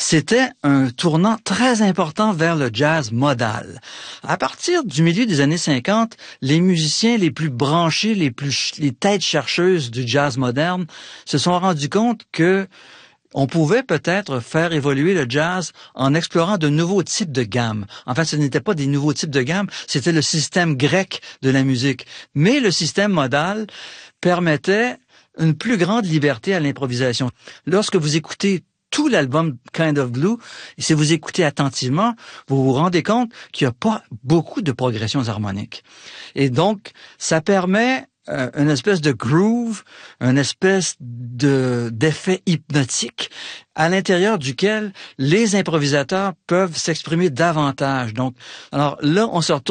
c'était un tournant très important vers le jazz modal. À partir du milieu des années 50, les musiciens les plus branchés, les têtes chercheuses du jazz moderne se sont rendus compte que on pouvait peut-être faire évoluer le jazz en explorant de nouveaux types de gammes. En fait, ce n'était pas des nouveaux types de gammes, c'était le système grec de la musique. Mais le système modal permettait une plus grande liberté à l'improvisation. Lorsque vous écoutez tout l'album Kind of Blue, et si vous écoutez attentivement, vous vous rendez compte qu'il n'y a pas beaucoup de progressions harmoniques. Et donc, ça permet une espèce de groove, une espèce d'effet hypnotique à l'intérieur duquel les improvisateurs peuvent s'exprimer davantage. Donc, alors là, on se retrouve